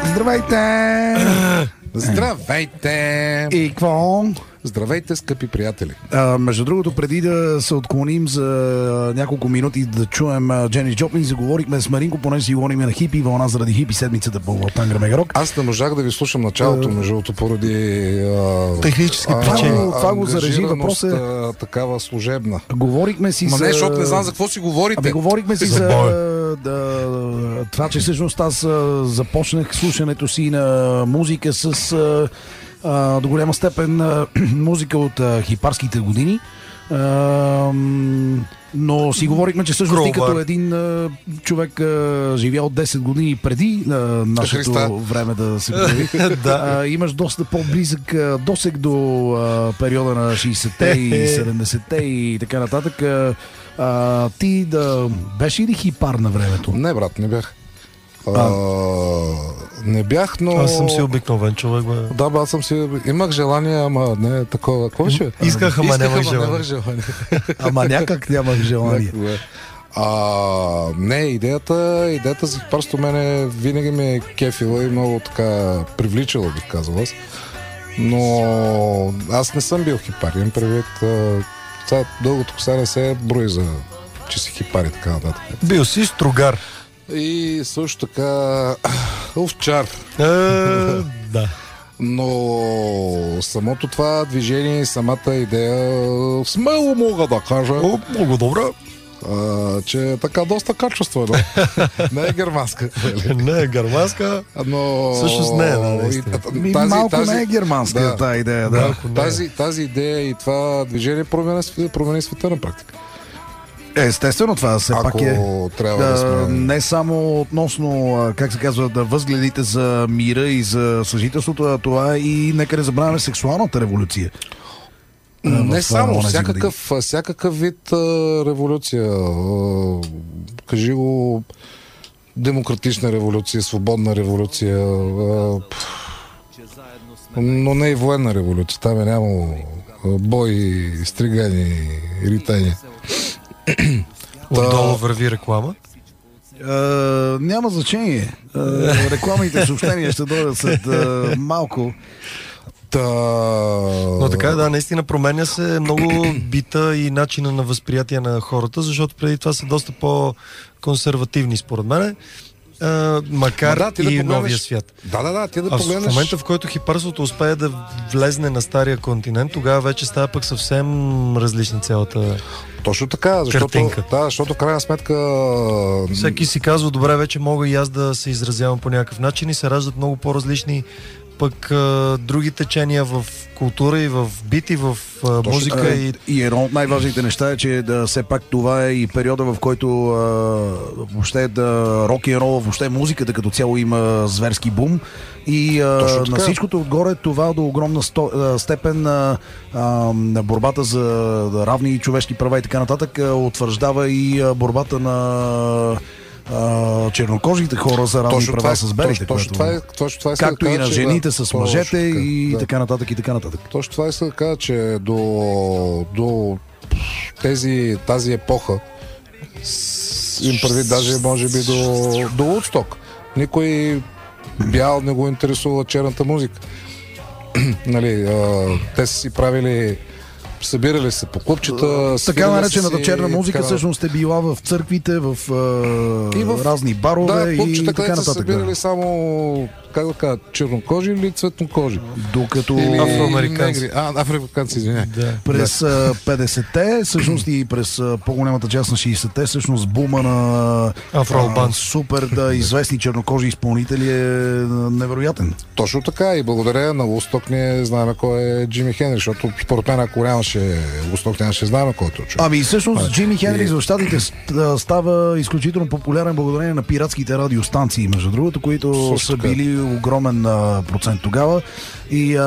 Здравейте! Здравейте! И какво? Здравейте, скъпи приятели! Между другото, преди да се отклоним за няколко минути да чуем Дженис Джоплин, заговорихме с Маринко, понеже си говорим на хипи вълна заради хипи седмицата по Тангра Мегарок. Аз не можах да ви слушам началото, между другото, поради технически причини. Това го зарежи, въпрос е такава служебна. Говорихме си не, защото не знам за какво си говорите. Говорихме си за това, че всъщност аз започнах слушането си на музика с до голяма степен музика от хипарските години. Но си говорихме, че всъщност ти като един човек живял 10 години преди нашето време да се появи, имаш доста по-близък досег до периода на 60-те и 70-те и така нататък. Ти беше ли хипар на времето? Не, брат, не бях. Не бях, но... Аз съм си обикновен човек, бе. Да, аз съм си... Имах желание, ама не такова. Какво ще? Исках, ама нямах желание. Ама някак нямах желание. Не, идеята за хипарство мене винаги ме е кефила и много така привличала, бих казал аз. Но аз не съм бил хипар. Имам предвид... дългото коса не се брои за че си хипар и така нататък. Бил си стругар. И също така овчар. Да. Но самото това движение и самата идея смело мога да кажа. Много добре. Че е така доста качествено. Не е германска. Не е германска, но... Всъщност не е, малко не е германска тази идея. Да. Тази идея и това движение промени света на практика. Естествено, това все пак е не само относно, как се казва, да възгледите за мира и за съжителството, а това е и, нека не забравяме, сексуалната революция. Не само, всякакъв вид революция. Кажи го, демократична революция, свободна революция, но не и военна революция. Там е нямало бой, стригани, ритания. Отдолу върви реклама? Няма значение. Рекламите съобщения ще дойдат след малко. Но така, да, наистина променя се много бита и начина на възприятие на хората, защото преди това са доста по-консервативни, според мен. Макар и новия свят. В момента, в който хипарството успее да влезне на стария континент, тогава вече става пък съвсем различна цялата точно така, защото в крайна сметка... Всеки си казва, добре, вече мога и аз да се изразявам по някакъв начин и се раждат много по-различни пък други течения в култура и в бит и в музика. И едно от най-важните неща е, че все пак това е и периода, в който въобще рок-н-рол, въобще музиката като цяло има зверски бум. И на всичкото отгоре това до огромна степен на борбата за равни човешки права и така нататък утвърждава и борбата на чернокожите хора за равни права с белите. Както и на жените с мъжете и така нататък и така нататък. Точно това иска да кажа, че до тази епоха им прави даже може би до Вудсток. Никой бял не го интересува черната музика. Нали, те са си правили, събирали се по клубчета. Така наречената черна музика всъщност е била в църквите, в разни барове и така нататък. Събирали само, как да кажа, чернокожи или цветнокожи? Докато афроамериканци. Афроамериканци, извиня. През 50-те, всъщност и през по-голямата част на 60-те, всъщност бума на супер известни чернокожи изпълнители е невероятен. Точно така, и благодаря на Вудсток ние знаем кой е Джими Хенри, защото според мен ако нямаше Вудсток, нямаше знаем кой е този човек. Ами всъщност Джими Хенри в щатите става изключително популярен благодарение на пиратските радиостанции, между другото, които са били огромен процент тогава и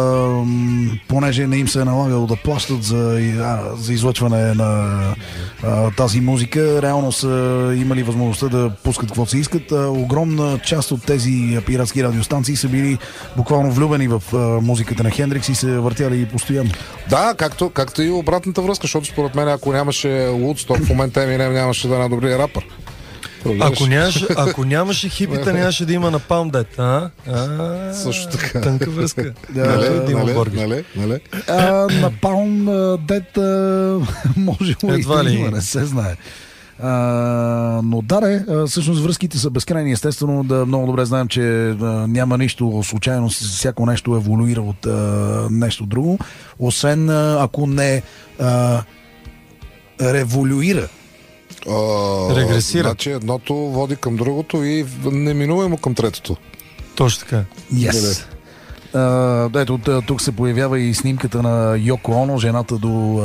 понеже не им се е налагало да плащат за излъчване на тази музика, реално са имали възможността да пускат каквото се искат. Огромна част от тези пиратски радиостанции са били буквално влюбени в музиката на Хендрикс и се въртяли постоянно. Да, както и обратната връзка, защото според мен ако нямаше Woodstock, в момента Еминем нямаше да е най-добрия рапър. Ако нямаше хипита, нямаше да има на Palm Dead. Също така. Тънка връзка. Нали? На Palm Dead може и да има, не се знае. Но всъщност връзките са безкрайни. Естествено, много добре знаем, че няма нищо случайно, всяко нещо еволюира от нещо друго, освен ако не революира. Регресира. Значи едното води към другото и неминуемо към третото. Точно така. Yes. Ето, тук се появява и снимката на Йоко Оно, жената до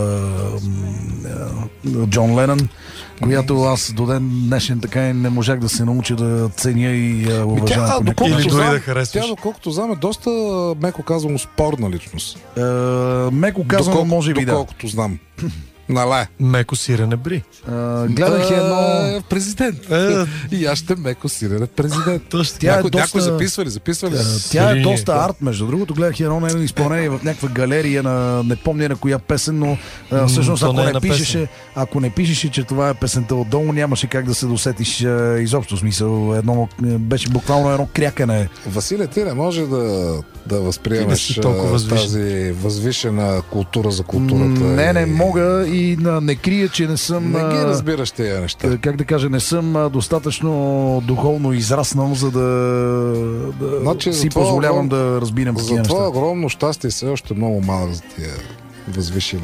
Джон Ленън, която аз до ден днешен така и не можах да се науча да ценя и уважавам. Тя, доколкото знам, е доста, меко казвам, спорна личност. Меко казвам, може би да. Доколкото знам. Нале. Меко сирене бри. Гледах едно... Президент. И аз ще меко сирене президент. Някой записва ли? Тя е доста арт, между другото. Гледах едно изпълнение в някаква галерия на не помня на коя песен, но всъщност ако не пишеше, че това е песента отдолу, нямаше как да се досетиш изобщо. Смисъл, беше буквално едно крякане. Василе, ти не може да възприемеш тази възвишена култура за културата. Не мога и не крия, че не съм... Не ги разбираш тези неща. Как да кажа, не съм достатъчно духовно израснал, за да си позволявам да разбирам такива неща. За това огромно щастие все още много малък за тия възвишени...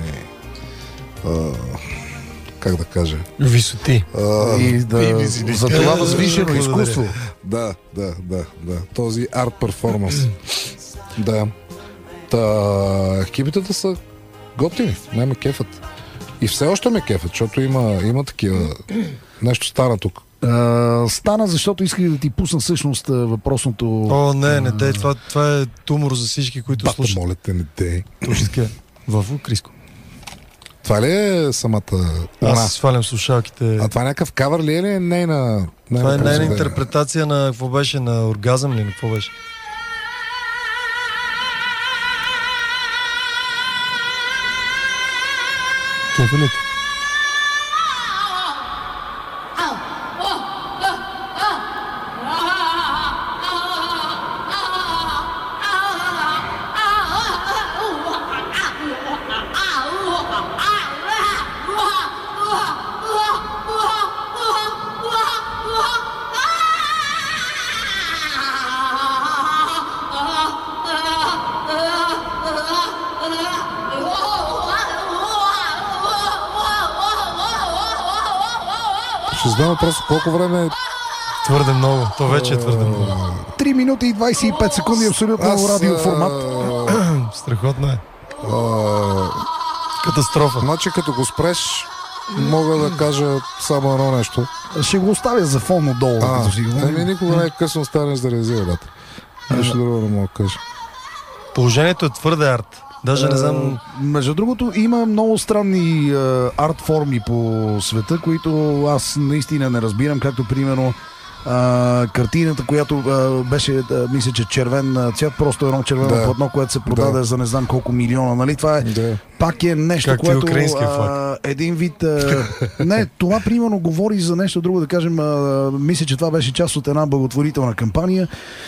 как да кажа? Висоти. За това възвишено изкуство. Да. Този арт перформанс. Да. Екипите са готини, не ме кефат. И все още ме кефат, защото има такива... Нещо стана тук. Стана, защото исках да ти пусна всъщност въпросното... Не дей, това е тумор за всички, които слушат. Моля те, не дей. Точно така. Вълво, Криско. Това ли е самата... Аз свалям слушалките. А това някакъв кавър ли е или нейна... Това е нейна интерпретация на какво беше, на оргазъм ли, на какво беше? Кефилите. Ще знам просто колко време е... Твърде много. То вече е твърде много. 3 минути и 25 секунди, абсолютно радиоформат. Страхотно е. Катастрофа. Значи като го спреш, мога да кажа само едно нещо. Ще го оставя за фон отдолу. Никога не е късно станеш да резервата. Нещо друго не мога да кажа. Положението е твърде арт. Даже не знам... Между другото, има много странни арт форми по света, които аз наистина не разбирам, както примерно картината, която беше, мисля, че червен цвят, просто едно червено платно, което се продаде за не знам колко милиона. Нали? Това е пак е нещо, както което един вид... не, това примерно говори за нещо друго, да кажем, мисля, че това беше част от една благотворителна кампания,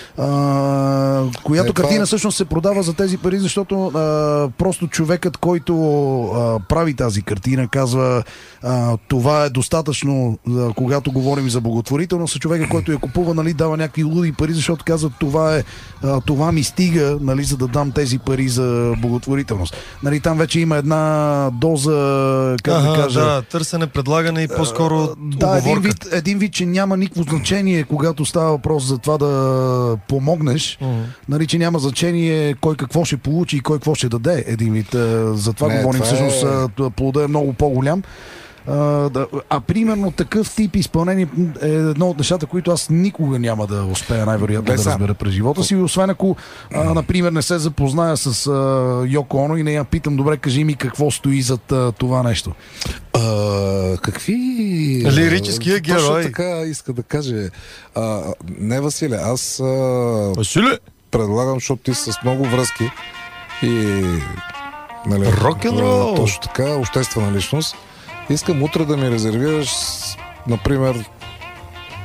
която картина всъщност се продава за тези пари, защото просто човекът, който прави тази картина, казва това е достатъчно, когато говорим за благотворителност, човека, който я купува, нали, дава някакви луди пари, защото казва това ми стига, нали, за да дам тези пари за благотворителност. Нали, там вече има една доза, как да кажа... Да, търсене, предлагане и по-скоро уговорка. Един вид, че няма никакво значение, когато става въпрос за това да помогнеш, нали, че няма значение кой какво ще получи и кой какво ще даде. Един вид, за това говорим, всъщност плода е много по-голям. Примерно такъв тип изпълнение е едно от нещата, които аз никога няма да успея най-вероятно да разбера през живота си, освен ако, например, не се запозная с Йоко Оно и не я питам, добре, кажи ми какво стои зад това нещо. Какви... Лирическия герой. Точно така иска да каже. Не, Василе, аз... Василе? Предлагам, защото ти с много връзки и... Нали, рок-н-рол! Точно така, обществена личност. Искам утре да ми резервираш, например,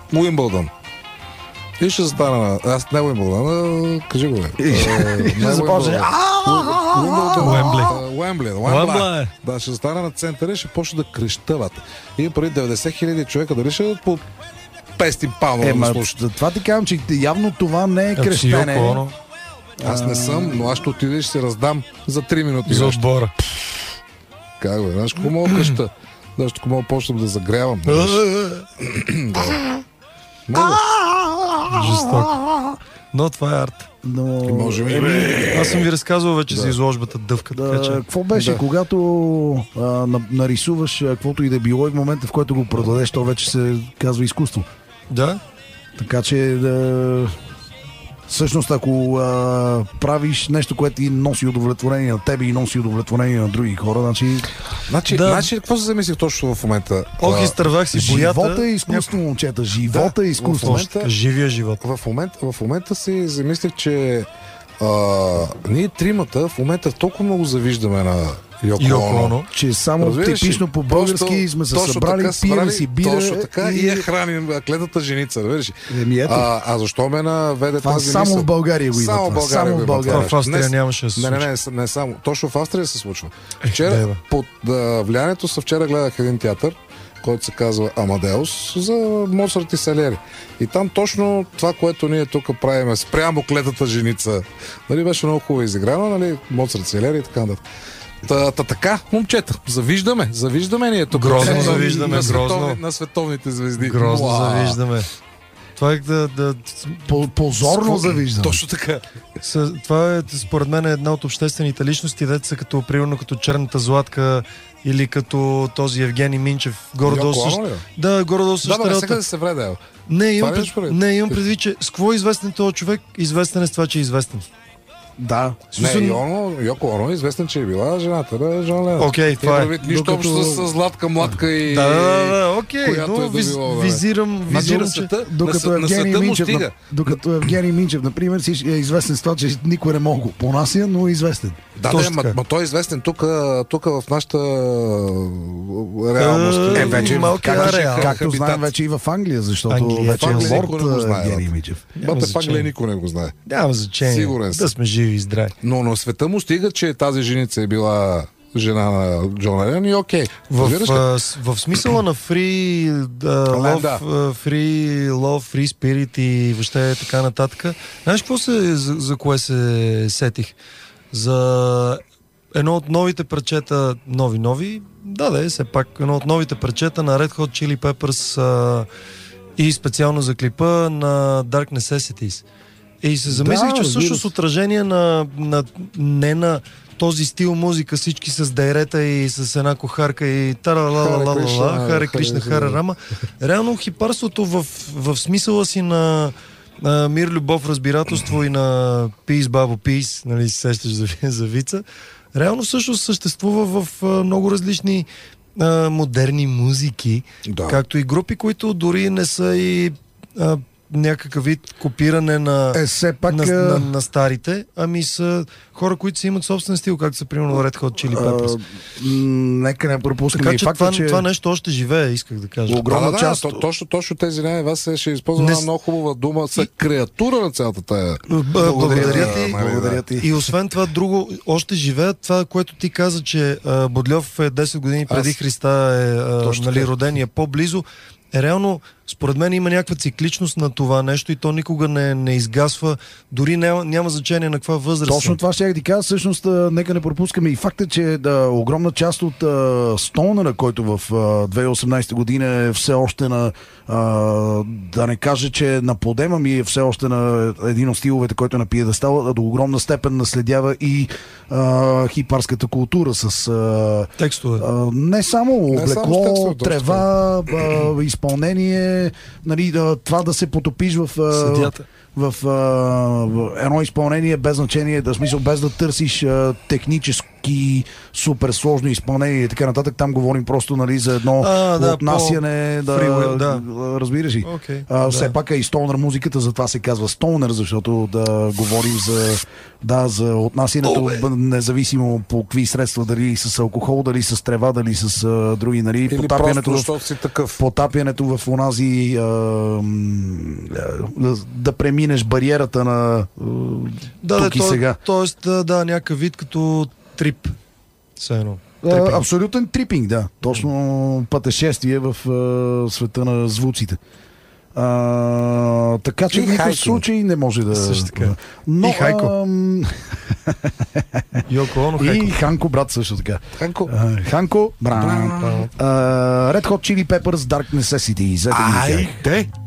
Уимбълдън. И ще застана. Аз не Уимбълдън, кажи го, бе. Ще започне. Уембли. Да, ще застана на центъра и ще почне да крещават. И преди 90 хиляди човека дали ще дадат по 500 пауна да слушат. Това ти казвам, че явно това не е крещене. Аз не съм, но аз ще отида и ще се раздам за 3 минути. За отбора. Как бе, знаеш какво мога къща? Знаеш какво мога почнем да загрявам? Жестоко. Но това е арт. Може би. Аз съм ви разказвал вече за изложбата Дъвка. Какво беше, когато нарисуваш каквото и да било и в момента, в който го продадеш, то вече се казва изкуство. Да. Така че всъщност, ако правиш нещо, което ти носи удовлетворение на тебе и носи удовлетворение на други хора, значи какво се замислих точно в момента? Ох, изтървах си боята. Живота е изкуство, момчета. Живота е изкуство. Живия живот. В момента си замислих, че ние тримата в момента толкова много завиждаме на Йоко Оно, че само типично по български сме се събрали, пием си бира. Точно така и я храним клетата женица, разбираш. Защо ме наведе тази мисъл? Само в България го има. Само в България. В Австрия нямаше да се случва. Не само. Точно в Австрия се случва. Вчера, под влиянието вчера гледах един театър, който се казва Амадеус, за Моцарт и Салери. И там точно това, което ние тук правим спрямо клетата женица, нали, беше много хубаво изиграно, нали, Моцарт, Салери и така нататък. Така, момчета, завиждаме ние тук. Грозно завиждаме, на световните звезди. Грозно завиждаме. Това е позорно завиждаме. Точно така. Това е, според мен, една от обществените личности, деца като, примерно, като Черната Златка или като този Евгений Минчев. Горе-долу същата. Да, горе-долу същата. Да, сега да се вреде. Не, имам предвид, че с какво е известен този човек? Известен е с това, че е известен. Да. Йоко Оно е известен, че е била жената на Жан Ленон. Окей, това е. Нищо общо с Златка, Младка и... Да, окей, но визирам, че... Докато Евгений Минчев, например, е известен с това, че никой не мога го понася, но е известен. Да, той е известен тук в нашата реалност. Вече, както знаем вече и в Англия, защото вече е лорд Евгений Минчев. В Англия никой не го знае. Няма значение. Сигурен да сме живи и здрави. Но на света му стига, че тази женица е била жена на Джон Ленон и окей. В смисъла на free love, free spirit и въобще така нататък. Знаеш какво за кое се сетих? За едно от новите парчета, нови, все пак едно от новите парчета на Red Hot Chili Peppers и специално за клипа на Dark Necessities. И се замислих, че всъщност отражение не на този стил музика, всички с дайрета и с една кохарка и тара-ла-ла-ла-ла, Харе Кришна, Харе Рама. Реално хипарството в смисъла си на мир, любов, разбирателство и на Peace, бабо, Peace, нали си сещаш за вица, реално всъщност съществува в много различни модерни музики, както и групи, които дори не са и някакъв вид копиране на старите, ами са хора, които си имат собствен стил, както са примерно Red Hot Chili Peppers. Нека не пропускаме така, че факта, това нещо още живее, исках да кажа. Огромна част. Точно тези не, вас ще използвам една много хубава дума, са креатура на цялата тая. Благодаря ти. И освен това, друго, още живеят това, което ти каза, че Бодльов е 10 години преди Христа е роден и е по-близо. Реално, според мен има някаква цикличност на това нещо и то никога не изгасва, дори няма значение на каква възраст. Точно това ще я ти кажа, всъщност нека не пропускаме и факта, че огромна част от Стоунера, който в 2018 година е все още на да не кажа, че на подема ми е все още на един от стиловете, който е на пиедестала, до огромна степен наследява и хипарската култура с текстове. Не само облекло, трева, изпълнение, нали, това да се потопиш в едно изпълнение без значение, смисъл без да търсиш технически тежки, супер сложно изпълнение и така нататък. Там говорим просто, нали, за едно отнасяне, разбираш ли. Все пак и стонър музиката, затова се казва стонър, защото да говорим за отнасянето, независимо по какви средства, дали с алкохол, дали с трева, дали с други, нали, или потапянето в онази да преминеш бариерата на тук и сега. Тоест, някакъв вид като трип. Абсолютен трипинг, да. Точно пътешествие в света на звуците. Така че в никакъв случай не може да... Също така. Но, и Хайко. Йоко Оно, Хайко. И Ханко, брат, също така. Ханко, брат. Red Hot Chili Peppers, Dark Necessities. Айде!